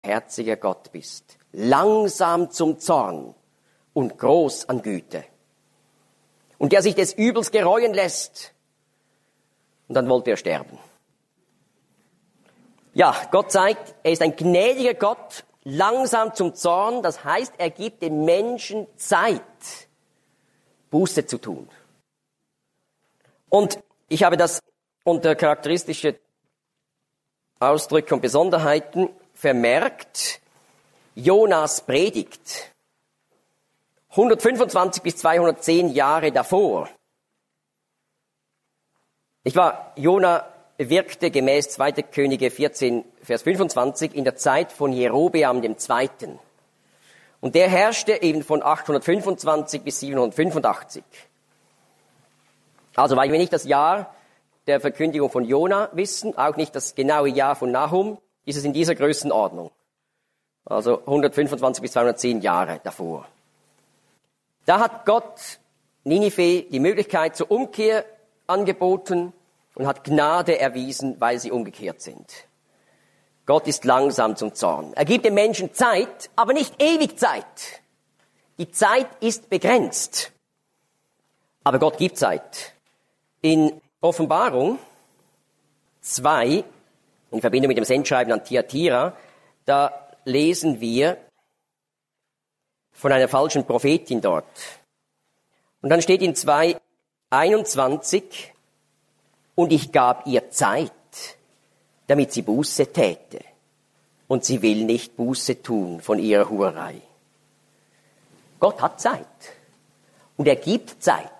barmherziger Gott bist, langsam zum Zorn und groß an Güte. Und der sich des Übels gereuen lässt. Und dann wollte er sterben. Ja, Gott zeigt, er ist ein gnädiger Gott, langsam zum Zorn. Das heißt, er gibt den Menschen Zeit, Buße zu tun. Und ich habe das unter charakteristische Ausdrücke und Besonderheiten vermerkt. Jonas Predigt. 125 bis 210 Jahre davor. Jona wirkte gemäß 2. Könige 14, Vers 25 in der Zeit von Jerobeam II. Und der herrschte eben von 825 bis 785. Also, weil wir nicht das Jahr der Verkündigung von Jona wissen, auch nicht das genaue Jahr von Nahum, ist es in dieser Größenordnung. Also 125 bis 210 Jahre davor. Da hat Gott Ninive die Möglichkeit zur Umkehr angeboten und hat Gnade erwiesen, weil sie umgekehrt sind. Gott ist langsam zum Zorn. Er gibt den Menschen Zeit, aber nicht ewig Zeit. Die Zeit ist begrenzt. Aber Gott gibt Zeit. In Offenbarung 2, in Verbindung mit dem Sendschreiben an Thyatira, da lesen wir von einer falschen Prophetin dort. Und dann steht in 2,21, und ich gab ihr Zeit, damit sie Buße täte. Und sie will nicht Buße tun von ihrer Hurerei. Gott hat Zeit. Und er gibt Zeit.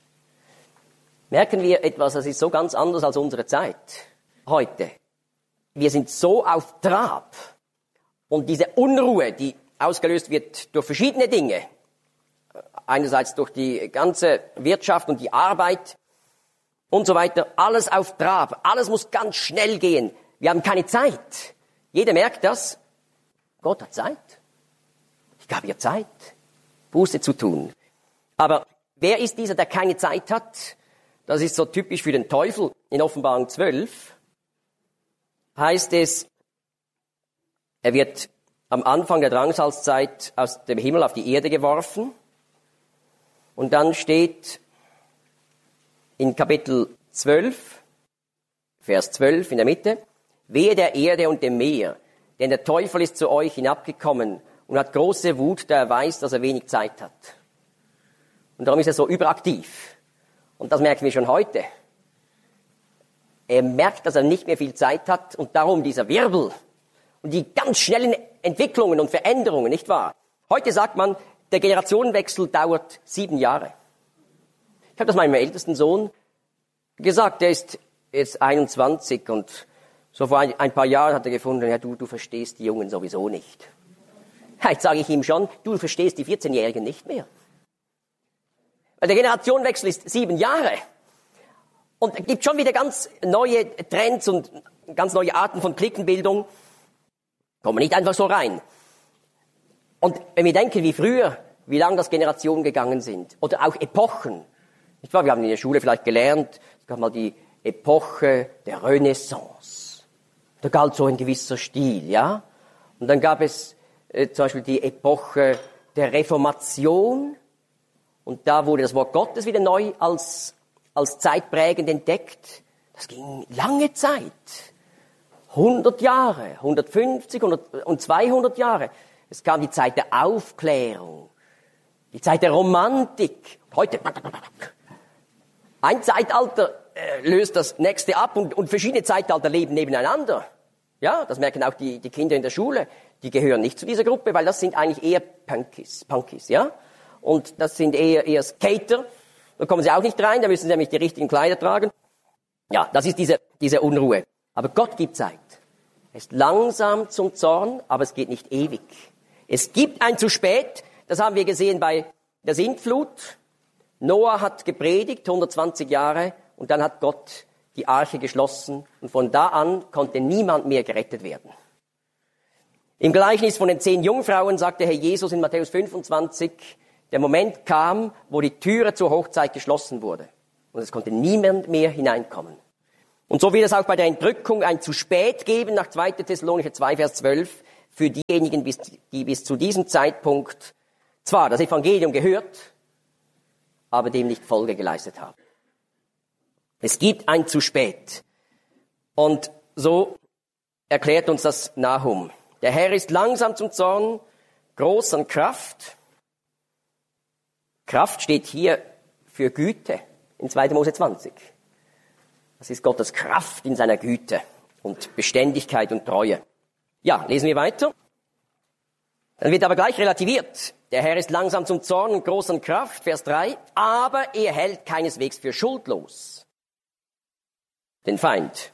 Merken wir etwas, das ist so ganz anders als unsere Zeit heute. Wir sind so auf Trab. Und diese Unruhe, die ausgelöst wird durch verschiedene Dinge, einerseits durch die ganze Wirtschaft und die Arbeit und so weiter, alles auf Trab, alles muss ganz schnell gehen. Wir haben keine Zeit. Jeder merkt das. Gott hat Zeit. Ich gab ihr Zeit, Buße zu tun. Aber wer ist dieser, der keine Zeit hat? Das ist so typisch für den Teufel. In Offenbarung 12 heißt es, er wird am Anfang der Drangsalzzeit aus dem Himmel auf die Erde geworfen. Und dann steht in Kapitel 12, Vers 12 in der Mitte, wehe der Erde und dem Meer, denn der Teufel ist zu euch hinabgekommen und hat große Wut, da er weiß, dass er wenig Zeit hat. Und darum ist er so überaktiv. Und das merken wir schon heute. Er merkt, dass er nicht mehr viel Zeit hat und darum dieser Wirbel und die ganz schnellen Entwicklungen und Veränderungen, nicht wahr? Heute sagt man, der Generationenwechsel dauert 7 Jahre. Ich habe das meinem ältesten Sohn gesagt, der ist jetzt 21 und so vor ein paar Jahren hat er gefunden, ja, du verstehst die Jungen sowieso nicht. Ja, jetzt sage ich ihm schon, du verstehst die 14-Jährigen nicht mehr. Weil der Generationenwechsel ist 7 Jahre. Und es gibt schon wieder ganz neue Trends und ganz neue Arten von Cliquenbildung. Kommen nicht einfach so rein. Und wenn wir denken, wie früher, wie lang das Generationen gegangen sind, oder auch Epochen. Nicht wahr? Wir haben in der Schule vielleicht gelernt, es gab mal die Epoche der Renaissance. Da galt so ein gewisser Stil, ja. Und dann gab es zum Beispiel die Epoche der Reformation. Und da wurde das Wort Gottes wieder neu als zeitprägend entdeckt. Das ging lange Zeit. 100 Jahre, 150 und 200 Jahre. Es kam die Zeit der Aufklärung, die Zeit der Romantik. Heute, ein Zeitalter löst das nächste ab und verschiedene Zeitalter leben nebeneinander. Ja, das merken auch die Kinder in der Schule. Die gehören nicht zu dieser Gruppe, weil das sind eigentlich eher Punkies, ja. Und das sind eher Skater. Da kommen sie auch nicht rein, da müssen sie nämlich die richtigen Kleider tragen. Ja, das ist diese Unruhe. Aber Gott gibt Zeit. Er ist langsam zum Zorn, aber es geht nicht ewig. Es gibt ein zu spät, das haben wir gesehen bei der Sintflut. Noah hat gepredigt, 120 Jahre, und dann hat Gott die Arche geschlossen. Und von da an konnte niemand mehr gerettet werden. Im Gleichnis von den 10 Jungfrauen sagte Herr Jesus in Matthäus 25, der Moment kam, wo die Türe zur Hochzeit geschlossen wurde. Und es konnte niemand mehr hineinkommen. Und so wird es auch bei der Entrückung ein zu spät geben, nach 2. Thessalonicher 2, Vers 12. für diejenigen, die bis zu diesem Zeitpunkt zwar das Evangelium gehört, aber dem nicht Folge geleistet haben. Es gibt ein zu spät. Und so erklärt uns das Nahum. Der Herr ist langsam zum Zorn, groß an Kraft. Kraft steht hier für Güte in 2. Mose 20. Das ist Gottes Kraft in seiner Güte und Beständigkeit und Treue. Ja, lesen wir weiter. Dann wird aber gleich relativiert. Der Herr ist langsam zum Zorn und groß an Kraft, Vers 3, aber er hält keineswegs für schuldlos den Feind.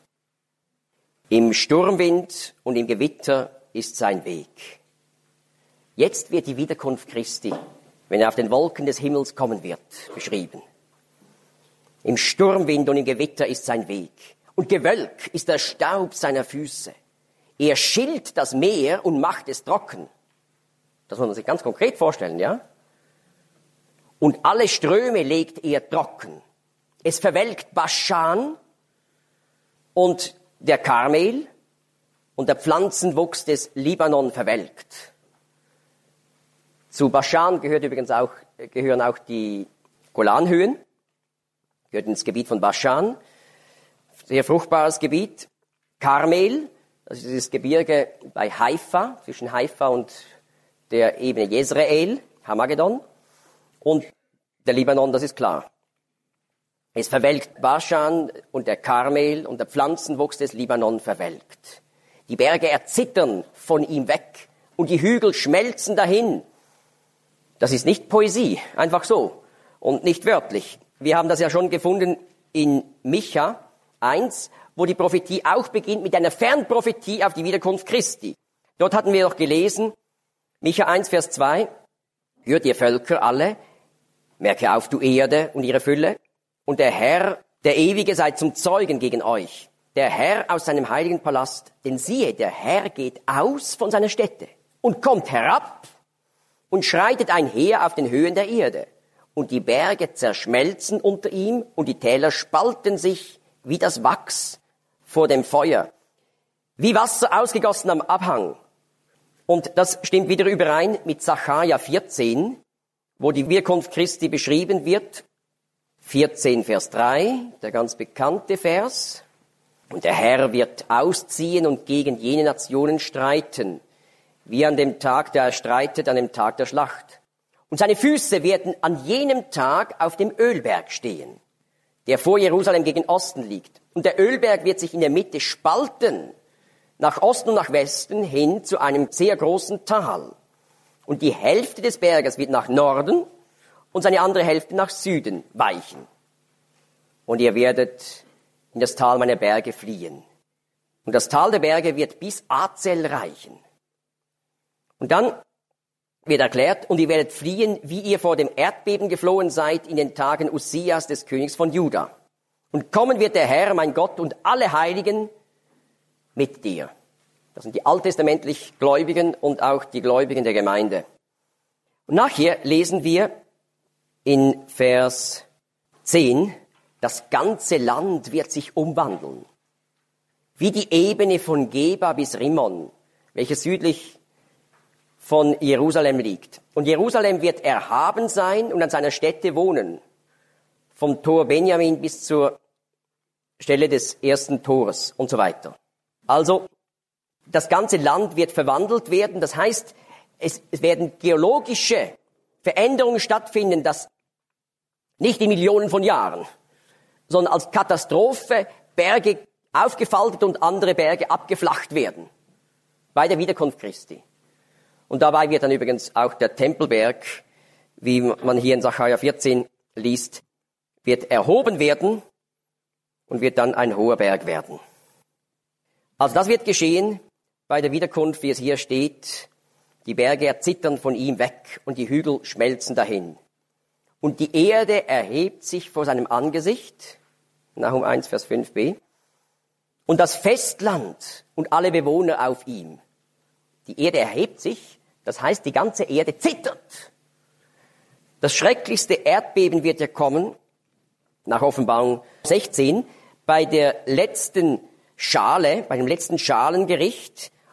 Im Sturmwind und im Gewitter ist sein Weg. Jetzt wird die Wiederkunft Christi, wenn er auf den Wolken des Himmels kommen wird, beschrieben. Im Sturmwind und im Gewitter ist sein Weg. Und Gewölk ist der Staub seiner Füße. Er schillt das Meer und macht es trocken. Das muss man sich ganz konkret vorstellen, ja? Und alle Ströme legt er trocken. Es verwelkt Baschan und der Karmel und der Pflanzenwuchs des Libanon verwelkt. Zu Baschan gehören auch die Golanhöhen, gehört ins Gebiet von Baschan, sehr fruchtbares Gebiet. Karmel, das ist das Gebirge bei Haifa, zwischen Haifa und der Ebene Jezreel, Hamagedon, und der Libanon, das ist klar. Es verwelkt Baschan und der Karmel und der Pflanzenwuchs des Libanon verwelkt. Die Berge erzittern von ihm weg und die Hügel schmelzen dahin. Das ist nicht Poesie, einfach so und nicht wörtlich. Wir haben das ja schon gefunden in Micha 1, wo die Prophetie auch beginnt mit einer Fernprophetie auf die Wiederkunft Christi. Dort hatten wir doch gelesen, Micha 1, Vers 2, hört ihr Völker alle, merke auf, du Erde und ihre Fülle, und der Herr, der Ewige, sei zum Zeugen gegen euch. Der Herr aus seinem heiligen Palast, denn siehe, der Herr geht aus von seiner Stätte und kommt herab und schreitet einher auf den Höhen der Erde. Und die Berge zerschmelzen unter ihm und die Täler spalten sich wie das Wachs vor dem Feuer, wie Wasser ausgegossen am Abhang. Und das stimmt wieder überein mit Sacharja 14, wo die Wiederkunft Christi beschrieben wird. 14, Vers 3, der ganz bekannte Vers. Und der Herr wird ausziehen und gegen jene Nationen streiten, wie an dem Tag, da er streitet, an dem Tag der Schlacht. Und seine Füße werden an jenem Tag auf dem Ölberg stehen, der vor Jerusalem gegen Osten liegt. Und der Ölberg wird sich in der Mitte spalten, nach Osten und nach Westen hin zu einem sehr großen Tal. Und die Hälfte des Berges wird nach Norden und seine andere Hälfte nach Süden weichen. Und ihr werdet in das Tal meiner Berge fliehen. Und das Tal der Berge wird bis Azel reichen. Und dann wird erklärt, und ihr werdet fliehen, wie ihr vor dem Erdbeben geflohen seid in den Tagen Ussias, des Königs von Juda. Und kommen wird der Herr, mein Gott, und alle Heiligen mit dir. Das sind die alttestamentlich Gläubigen und auch die Gläubigen der Gemeinde. Und nachher lesen wir in Vers 10, das ganze Land wird sich umwandeln. Wie die Ebene von Geba bis Rimmon, welche südlich von Jerusalem liegt. Und Jerusalem wird erhaben sein und an seiner Stätte wohnen. Vom Tor Benjamin bis zur Stelle des ersten Tores und so weiter. Also, das ganze Land wird verwandelt werden. Das heißt, es werden geologische Veränderungen stattfinden, das nicht in Millionen von Jahren, sondern als Katastrophe Berge aufgefaltet und andere Berge abgeflacht werden. Bei der Wiederkunft Christi. Und dabei wird dann übrigens auch der Tempelberg, wie man hier in Sacharja 14 liest, wird erhoben werden und wird dann ein hoher Berg werden. Also das wird geschehen bei der Wiederkunft, wie es hier steht. Die Berge erzittern von ihm weg und die Hügel schmelzen dahin. Und die Erde erhebt sich vor seinem Angesicht, Nahum 1, Vers 5b, und das Festland und alle Bewohner auf ihm. Die Erde erhebt sich, das heißt, die ganze Erde zittert. Das schrecklichste Erdbeben wird ja kommen, nach Offenbarung 16, bei der letzten Schale, bei dem letzten Schalengericht,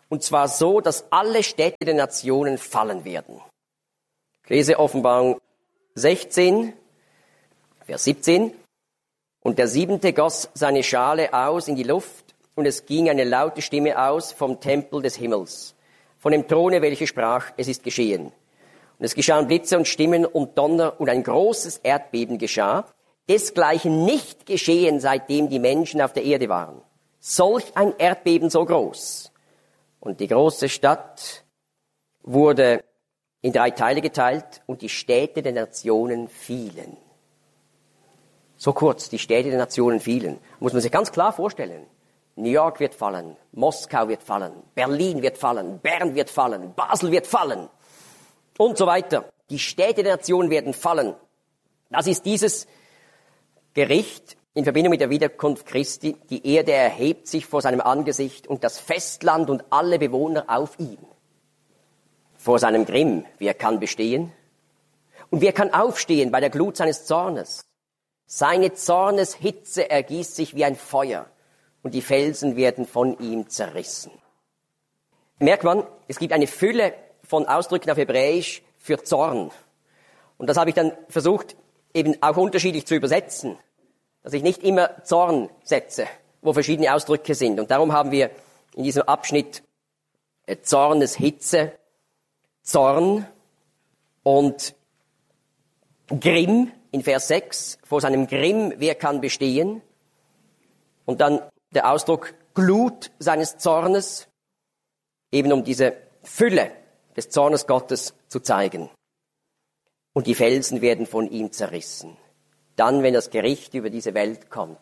Und zwar so, dass alle Städte der Nationen fallen werden. Ich lese Offenbarung 16, Vers 17. Und der 7. goss seine Schale aus in die Luft, und es ging eine laute Stimme aus vom Tempel des Himmels, von dem Throne, welche sprach, es ist geschehen. Und es geschahen Blitze und Stimmen und Donner, und ein großes Erdbeben geschah, desgleichen nicht geschehen, seitdem die Menschen auf der Erde waren. Solch ein Erdbeben so groß. Und die große Stadt wurde in 3 Teile geteilt, und die Städte der Nationen fielen. So kurz, die Städte der Nationen fielen. Muss man sich ganz klar vorstellen. New York wird fallen, Moskau wird fallen, Berlin wird fallen, Bern wird fallen, Basel wird fallen und so weiter. Die Städte der Nationen werden fallen. Das ist dieses Gericht in Verbindung mit der Wiederkunft Christi. Die Erde erhebt sich vor seinem Angesicht und das Festland und alle Bewohner auf ihm. Vor seinem Grimm, wer kann bestehen? Und wer kann aufstehen bei der Glut seines Zornes? Seine Zorneshitze ergießt sich wie ein Feuer, und die Felsen werden von ihm zerrissen. Merkt man, es gibt eine Fülle von Ausdrücken auf Hebräisch für Zorn. Und das habe ich dann versucht, eben auch unterschiedlich zu übersetzen, dass ich nicht immer Zorn setze, wo verschiedene Ausdrücke sind. Und darum haben wir in diesem Abschnitt Zorneshitze, Zorn und Grimm in Vers 6. Vor seinem Grimm, wer kann bestehen? Und dann der Ausdruck Glut seines Zornes, eben um diese Fülle des Zornes Gottes zu zeigen. Und die Felsen werden von ihm zerrissen. Dann, wenn das Gericht über diese Welt kommt,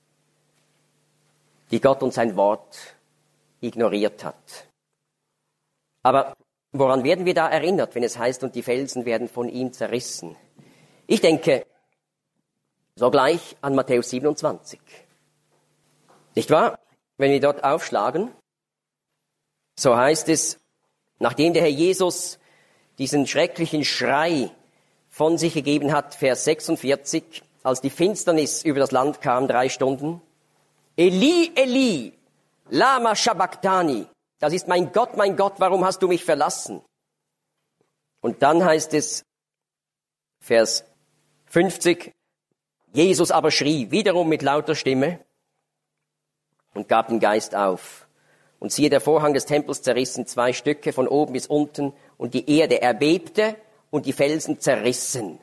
die Gott und sein Wort ignoriert hat. Aber woran werden wir da erinnert, wenn es heißt, und die Felsen werden von ihm zerrissen? Ich denke sogleich an Matthäus 27. Nicht wahr? Wenn wir dort aufschlagen, so heißt es, nachdem der Herr Jesus diesen schrecklichen Schrei von sich gegeben hat, Vers 46, als die Finsternis über das Land kam, 3 Stunden, Eli, Eli, lama sabachthani, das ist mein Gott, warum hast du mich verlassen? Und dann heißt es, Vers 50, Jesus aber schrie wiederum mit lauter Stimme und gab den Geist auf. Und siehe, der Vorhang des Tempels zerriss in 2 Stücke von oben bis unten, und die Erde erbebte und die Felsen zerrissen.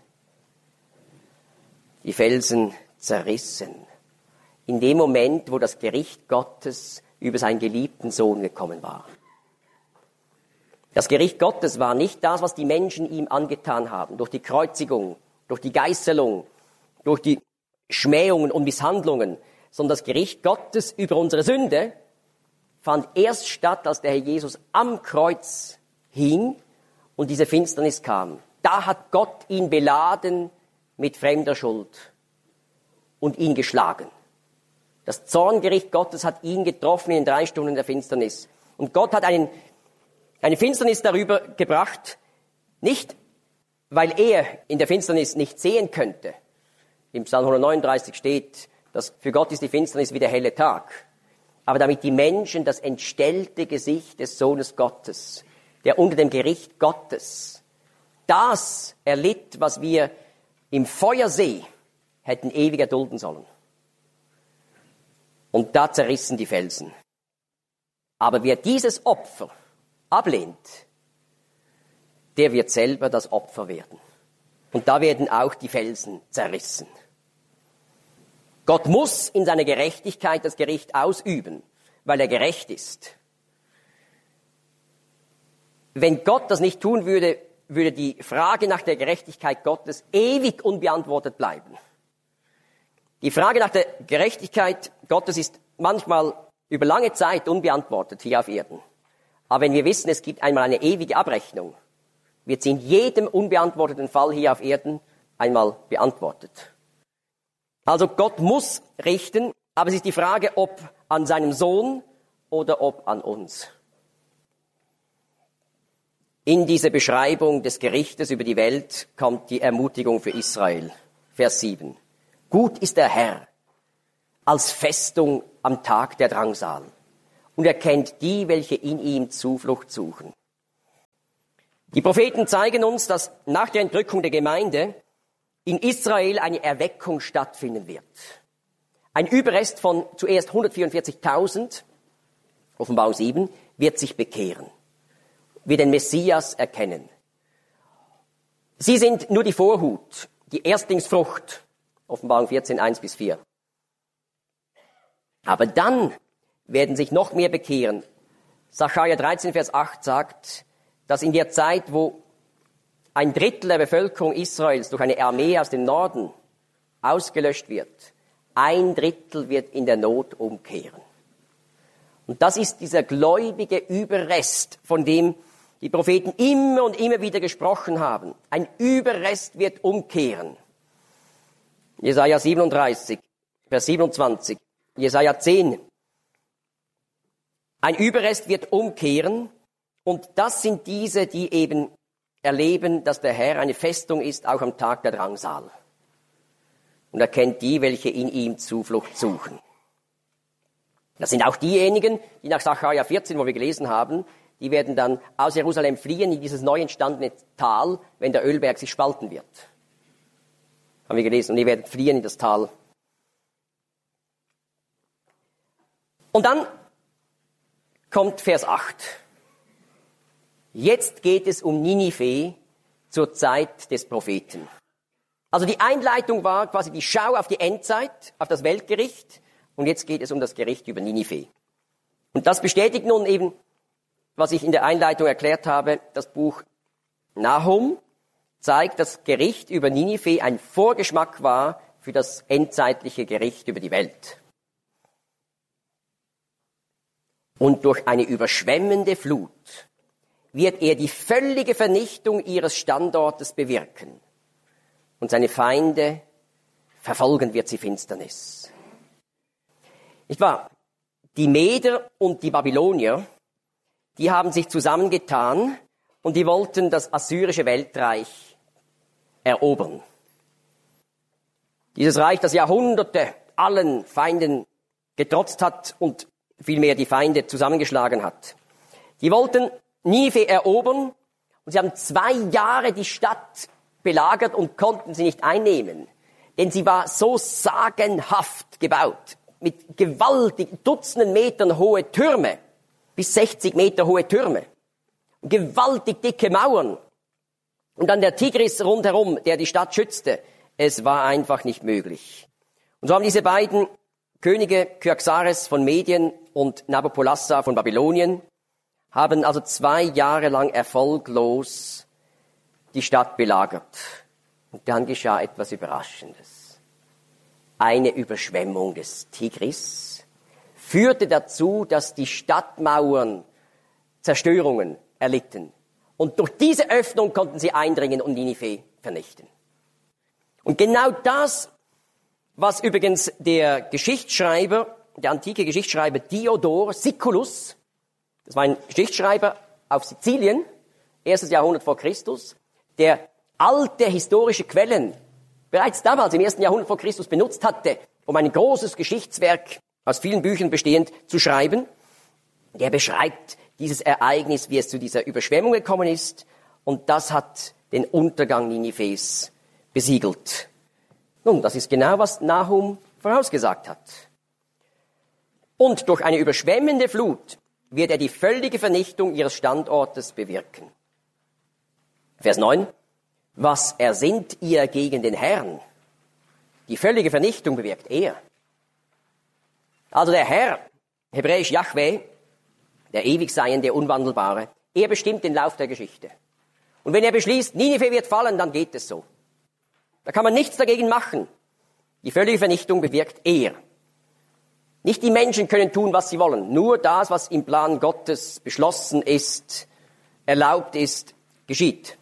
Die Felsen zerrissen. In dem Moment, wo das Gericht Gottes über seinen geliebten Sohn gekommen war. Das Gericht Gottes war nicht das, was die Menschen ihm angetan haben, durch die Kreuzigung, durch die Geißelung, durch die Schmähungen und Misshandlungen, sondern das Gericht Gottes über unsere Sünde fand erst statt, als der Herr Jesus am Kreuz hing und diese Finsternis kam. Da hat Gott ihn beladen mit fremder Schuld und ihn geschlagen. Das Zorngericht Gottes hat ihn getroffen in den 3 Stunden der Finsternis. Und Gott hat eine Finsternis darüber gebracht, nicht weil er in der Finsternis nicht sehen könnte. Im Psalm 139 steht, dass für Gott ist die Finsternis wie der helle Tag. Aber damit die Menschen das entstellte Gesicht des Sohnes Gottes, der unter dem Gericht Gottes, das erlitt, was wir im Feuersee hätten ewig erdulden sollen. Und da zerrissen die Felsen. Aber wer dieses Opfer ablehnt, der wird selber das Opfer werden. Und da werden auch die Felsen zerrissen. Gott muss in seiner Gerechtigkeit das Gericht ausüben, weil er gerecht ist. Wenn Gott das nicht tun würde, würde die Frage nach der Gerechtigkeit Gottes ewig unbeantwortet bleiben. Die Frage nach der Gerechtigkeit Gottes ist manchmal über lange Zeit unbeantwortet hier auf Erden. Aber wenn wir wissen, es gibt einmal eine ewige Abrechnung, wird sie in jedem unbeantworteten Fall hier auf Erden einmal beantwortet. Also Gott muss richten, aber es ist die Frage, ob an seinem Sohn oder ob an uns. In diese Beschreibung des Gerichtes über die Welt kommt die Ermutigung für Israel. Vers 7. Gut ist der Herr als Festung am Tag der Drangsal und er kennt die, welche in ihm Zuflucht suchen. Die Propheten zeigen uns, dass nach der Entrückung der Gemeinde in Israel eine Erweckung stattfinden wird. Ein Überrest von zuerst 144.000, Offenbarung 7, wird sich bekehren, wird den Messias erkennen. Sie sind nur die Vorhut, die Erstlingsfrucht, Offenbarung 14, 1-4. Aber dann werden sich noch mehr bekehren. Sacharja 13, Vers 8 sagt, dass in der Zeit, wo ein Drittel der Bevölkerung Israels durch eine Armee aus dem Norden ausgelöscht wird, ein Drittel wird in der Not umkehren. Und das ist dieser gläubige Überrest, von dem die Propheten immer und immer wieder gesprochen haben. Ein Überrest wird umkehren. Jesaja 37, Vers 27, Jesaja 10. Ein Überrest wird umkehren, und das sind diese, die eben erleben, dass der Herr eine Festung ist, auch am Tag der Drangsal. Und er kennt die, welche in ihm Zuflucht suchen. Das sind auch diejenigen, die nach Sacharja 14, wo wir gelesen haben, die werden dann aus Jerusalem fliehen in dieses neu entstandene Tal, wenn der Ölberg sich spalten wird. Haben wir gelesen. Und die werden fliehen in das Tal. Und dann kommt Vers 8. Jetzt geht es um Ninive zur Zeit des Propheten. Also die Einleitung war quasi die Schau auf die Endzeit, auf das Weltgericht. Und jetzt geht es um das Gericht über Ninive. Und das bestätigt nun eben, was ich in der Einleitung erklärt habe. Das Buch Nahum zeigt, dass das Gericht über Ninive ein Vorgeschmack war für das endzeitliche Gericht über die Welt. Und durch eine überschwemmende Flut wird er die völlige Vernichtung ihres Standortes bewirken. Und seine Feinde verfolgen wird sie Finsternis. Nicht wahr? Die Meder und die Babylonier, die haben sich zusammengetan und die wollten das assyrische Weltreich erobern. Dieses Reich, das Jahrhunderte allen Feinden getrotzt hat und vielmehr die Feinde zusammengeschlagen hat. Die wollten Ninive erobern und sie haben 2 Jahre die Stadt belagert und konnten sie nicht einnehmen. Denn sie war so sagenhaft gebaut, mit gewaltigen Dutzenden Metern hohe Türme, bis 60 Meter hohe Türme, gewaltig dicke Mauern und dann der Tigris rundherum, der die Stadt schützte. Es war einfach nicht möglich. Und so haben diese beiden Könige, Kyaxares von Medien und Nabopolassar von Babylonien, haben also 2 Jahre lang erfolglos die Stadt belagert. Und dann geschah etwas Überraschendes. Eine Überschwemmung des Tigris führte dazu, dass die Stadtmauern Zerstörungen erlitten. Und durch diese Öffnung konnten sie eindringen und Ninive vernichten. Und genau das, was übrigens der Geschichtsschreiber, der antike Geschichtsschreiber Diodor Siculus, das war ein Geschichtsschreiber auf Sizilien, 1. Jahrhundert vor Christus, der alte historische Quellen bereits damals im 1. Jahrhundert vor Christus benutzt hatte, um ein großes Geschichtswerk aus vielen Büchern bestehend zu schreiben. Der beschreibt dieses Ereignis, wie es zu dieser Überschwemmung gekommen ist, und das hat den Untergang Ninives besiegelt. Nun, das ist genau, was Nahum vorausgesagt hat. Und durch eine überschwemmende Flut wird er die völlige Vernichtung ihres Standortes bewirken. Vers 9. Was ersinnt ihr gegen den Herrn? Die völlige Vernichtung bewirkt er. Also der Herr, hebräisch Yahweh, der Ewigseiende, der Unwandelbare, er bestimmt den Lauf der Geschichte. Und wenn er beschließt, Ninive wird fallen, dann geht es so. Da kann man nichts dagegen machen. Die völlige Vernichtung bewirkt er. Nicht die Menschen können tun, was sie wollen. Nur das, was im Plan Gottes beschlossen ist, erlaubt ist, geschieht.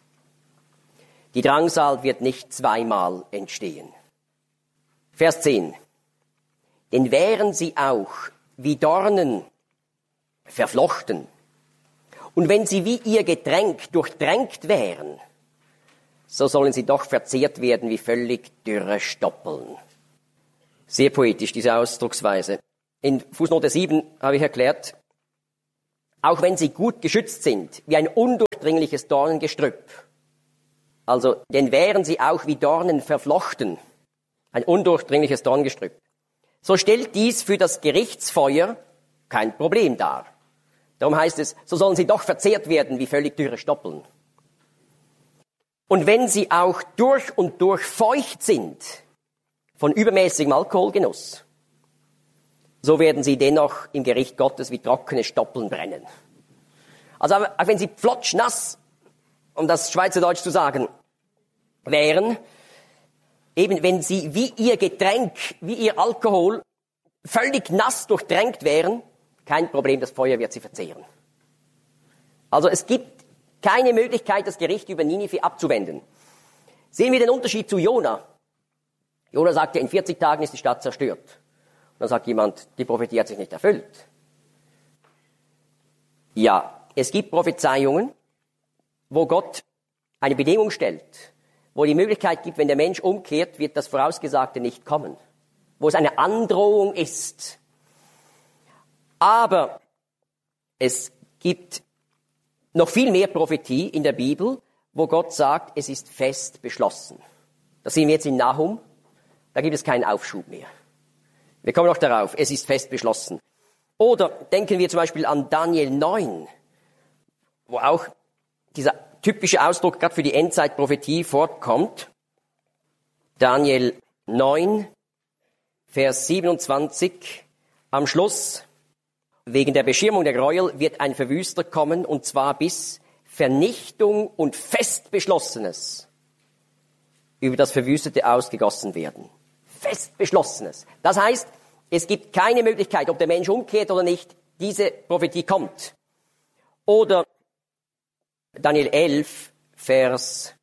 Die Drangsal wird nicht 2-mal entstehen. Vers 10. Denn wären sie auch wie Dornen verflochten und wenn sie wie ihr Getränk durchtränkt wären, so sollen sie doch verzehrt werden wie völlig dürre Stoppeln. Sehr poetisch, diese Ausdrucksweise. in Fußnote 7 habe ich erklärt, auch wenn sie gut geschützt sind, wie ein undurchdringliches Dornengestrüpp, also denn wären sie auch wie Dornen verflochten, ein undurchdringliches Dornengestrüpp, so stellt dies für das Gerichtsfeuer kein Problem dar. Darum heißt es, so sollen sie doch verzehrt werden wie völlig dürre Stoppeln. Und wenn sie auch durch und durch feucht sind von übermäßigem Alkoholgenuss, so werden sie dennoch im Gericht Gottes wie trockene Stoppeln brennen. Also auch wenn sie flotschnass, um das Schweizerdeutsch zu sagen, wären, eben wenn sie wie ihr Getränk, wie ihr Alkohol völlig nass durchtränkt wären, kein Problem, das Feuer wird sie verzehren. Also es gibt keine Möglichkeit, das Gericht über Ninive abzuwenden. Sehen wir den Unterschied zu Jona. Jona sagte, in 40 Tagen ist die Stadt zerstört. Und dann sagt jemand, die Prophetie hat sich nicht erfüllt. Ja, es gibt Prophezeiungen, wo Gott eine Bedingung stellt, wo die Möglichkeit gibt, wenn der Mensch umkehrt, wird das Vorausgesagte nicht kommen. Wo es eine Androhung ist. Aber es gibt noch viel mehr Prophetie in der Bibel, wo Gott sagt, es ist fest beschlossen. Das sehen wir jetzt in Nahum, da gibt es keinen Aufschub mehr. Wir kommen noch darauf, es ist fest beschlossen. Oder denken wir zum Beispiel an Daniel 9, wo auch dieser typische Ausdruck gerade für die Endzeitprophetie vorkommt. Daniel 9, Vers 27, am Schluss, wegen der Beschirmung der Gräuel wird ein Verwüster kommen, und zwar bis Vernichtung und fest Beschlossenes über das Verwüstete ausgegossen werden. Fest Beschlossenes. Das heißt, es gibt keine Möglichkeit, ob der Mensch umkehrt oder nicht, diese Prophetie kommt. Oder Daniel 11, Vers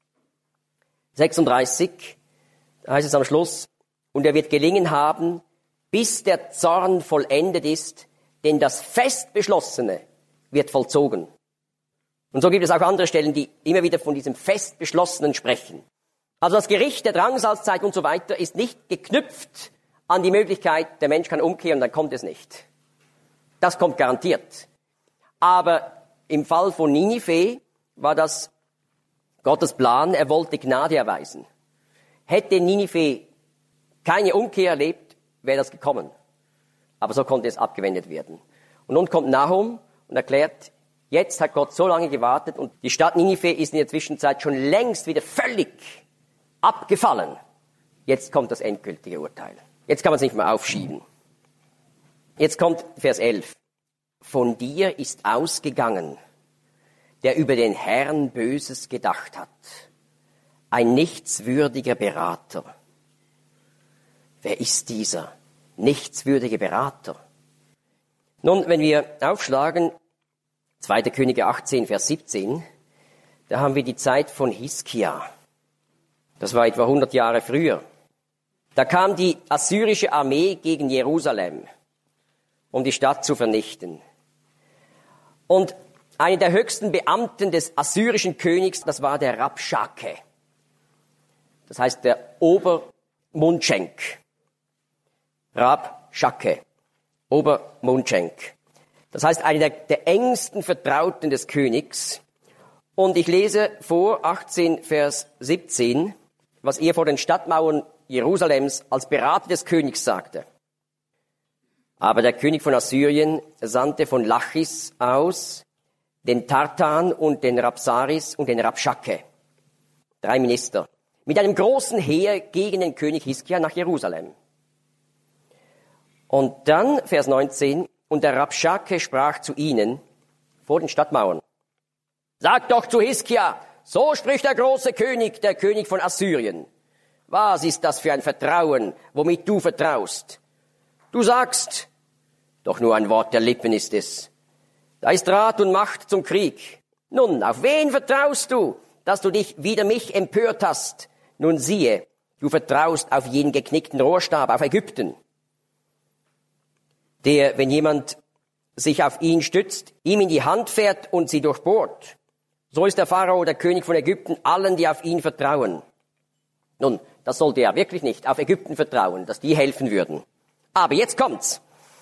36, da heißt es am Schluss, und er wird gelingen haben, bis der Zorn vollendet ist, denn das fest Beschlossene wird vollzogen. Und so gibt es auch andere Stellen, die immer wieder von diesem fest Beschlossenen sprechen. Also das Gericht der Drangsalzzeit und so weiter ist nicht geknüpft an die Möglichkeit, der Mensch kann umkehren, dann kommt es nicht. Das kommt garantiert. Aber im Fall von Ninive war das Gottes Plan, er wollte Gnade erweisen. Hätte Ninive keine Umkehr erlebt, wäre das gekommen. Aber so konnte es abgewendet werden. Und nun kommt Nahum und erklärt, jetzt hat Gott so lange gewartet und die Stadt Ninive ist in der Zwischenzeit schon längst wieder völlig abgefallen. Jetzt kommt das endgültige Urteil. Jetzt kann man es nicht mehr aufschieben. Jetzt kommt Vers 11. Von dir ist ausgegangen, der über den Herrn Böses gedacht hat. Ein nichtswürdiger Berater. Wer ist dieser nichtswürdige Berater? Nun, wenn wir aufschlagen, 2. Könige 18, Vers 17, da haben wir die Zeit von Hiskia. Das war etwa 100 Jahre früher. Da kam die assyrische Armee gegen Jerusalem, um die Stadt zu vernichten. Und einer der höchsten Beamten des assyrischen Königs, das war der Rabschake. Das heißt der Obermundschenk. Rabschake, Obermundschenk. Das heißt einer der engsten Vertrauten des Königs. Und ich lese vor 18 Vers 17, was er vor den Stadtmauern Jerusalems als Berater des Königs sagte. Aber der König von Assyrien sandte von Lachis aus den Tartan und den Rabsaris und den Rabschake, 3 Minister, mit einem großen Heer gegen den König Hiskia nach Jerusalem. Und dann, Vers 19, und der Rabschake sprach zu ihnen vor den Stadtmauern, sagt doch zu Hiskia, so spricht der große König, der König von Assyrien. Was ist das für ein Vertrauen, womit du vertraust? Du sagst, doch nur ein Wort der Lippen ist es. Da ist Rat und Macht zum Krieg. Nun, auf wen vertraust du, dass du dich wider mich empört hast? Nun siehe, du vertraust auf jeden geknickten Rohrstab, auf Ägypten, der, wenn jemand sich auf ihn stützt, ihm in die Hand fährt und sie durchbohrt. So ist der Pharao, der König von Ägypten, allen, die auf ihn vertrauen. Nun, das sollte er wirklich nicht auf Ägypten vertrauen, dass die helfen würden. Aber jetzt kommt's.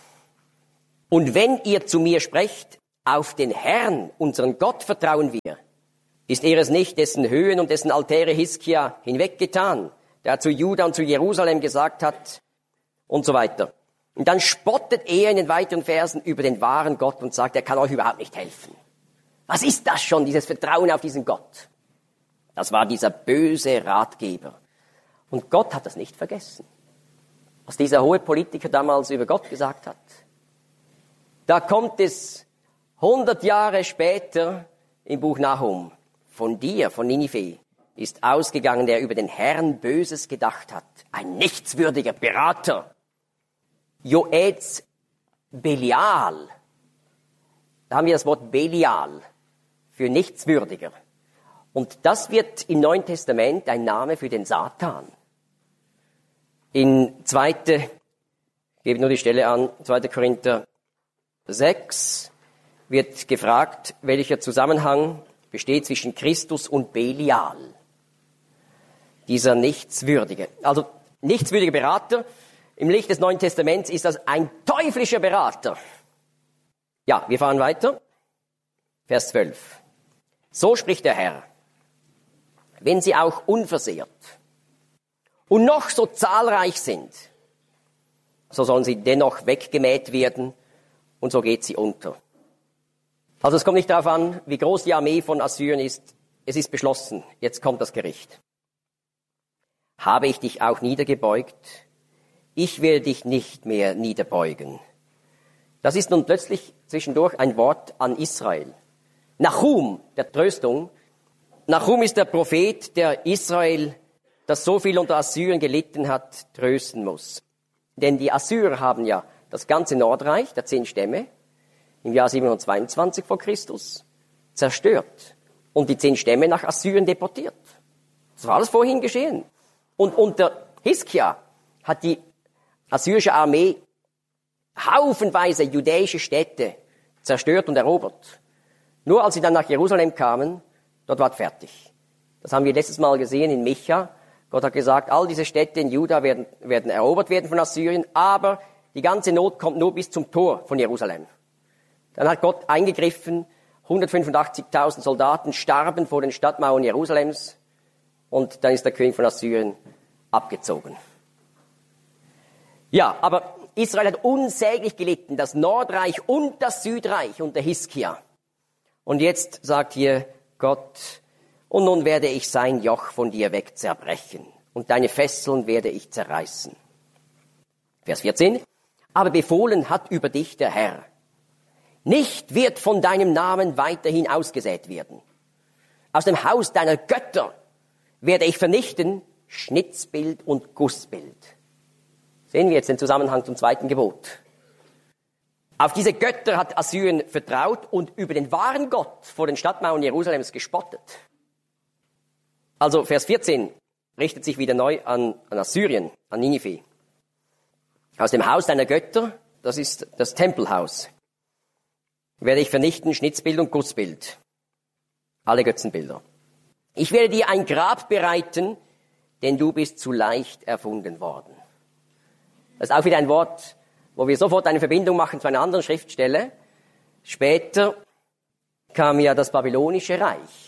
Und wenn ihr zu mir sprecht, auf den Herrn, unseren Gott, vertrauen wir, ist er es nicht, dessen Höhen und dessen Altäre Hiskia hinweggetan, der zu Juda und zu Jerusalem gesagt hat und so weiter. Und dann spottet er in den weiteren Versen über den wahren Gott und sagt, er kann euch überhaupt nicht helfen. Was ist das schon, dieses Vertrauen auf diesen Gott? Das war dieser böse Ratgeber. Und Gott hat das nicht vergessen, was dieser hohe Politiker damals über Gott gesagt hat. Da kommt es 100 Jahre später im Buch Nahum. Von dir, von Ninive, ist ausgegangen, der über den Herrn Böses gedacht hat. Ein nichtswürdiger Berater. Joez Belial. Da haben wir das Wort Belial für nichtswürdiger. Und das wird im Neuen Testament ein Name für den Satan. In 2. Gebe nur die Stelle an, 2. Korinther 6 wird gefragt, welcher Zusammenhang besteht zwischen Christus und Belial. Dieser nichtswürdige. Also nichtswürdige Berater im Licht des Neuen Testaments ist das ein teuflischer Berater. Ja, wir fahren weiter. Vers 12. So spricht der Herr. Wenn sie auch unversehrt und noch so zahlreich sind, so sollen sie dennoch weggemäht werden und so geht sie unter. Also es kommt nicht darauf an, wie groß die Armee von Assyrien ist. Es ist beschlossen. Jetzt kommt das Gericht. Habe ich dich auch niedergebeugt? Ich werde dich nicht mehr niederbeugen. Das ist nun plötzlich zwischendurch ein Wort an Israel. Nahum, der Tröstung. Nahum ist der Prophet, der Israel, das so viel unter Assyrien gelitten hat, trösten muss. Denn die Assyrer haben ja das ganze Nordreich der 10 Stämme im Jahr 722 vor Christus zerstört und die 10 Stämme nach Assyrien deportiert. Das war alles vorhin geschehen. Und unter Hiskia hat die assyrische Armee haufenweise judäische Städte zerstört und erobert. Nur als sie dann nach Jerusalem kamen, dort war es fertig. Das haben wir letztes Mal gesehen in Micha. Gott hat gesagt, all diese Städte in Juda werden erobert werden von Assyrien, aber die ganze Not kommt nur bis zum Tor von Jerusalem. Dann hat Gott eingegriffen, 185.000 Soldaten starben vor den Stadtmauern Jerusalems und dann ist der König von Assyrien abgezogen. Ja, aber Israel hat unsäglich gelitten, das Nordreich und das Südreich unter Hiskia. Und jetzt sagt hier Gott, und nun werde ich sein Joch von dir weg zerbrechen und deine Fesseln werde ich zerreißen. Vers 14. Aber befohlen hat über dich der Herr. Nicht wird von deinem Namen weiterhin ausgesät werden. Aus dem Haus deiner Götter werde ich vernichten Schnitzbild und Gussbild. Sehen wir jetzt den Zusammenhang zum 2. Gebot. Auf diese Götter hat Assyrien vertraut und über den wahren Gott vor den Stadtmauern Jerusalems gespottet. Also Vers 14 richtet sich wieder neu an Assyrien, an Ninive. Aus dem Haus deiner Götter, das ist das Tempelhaus, werde ich vernichten Schnitzbild und Gussbild. Alle Götzenbilder. Ich werde dir ein Grab bereiten, denn du bist zu leicht erfunden worden. Das ist auch wieder ein Wort, wo wir sofort eine Verbindung machen zu einer anderen Schriftstelle. Später kam ja das babylonische Reich.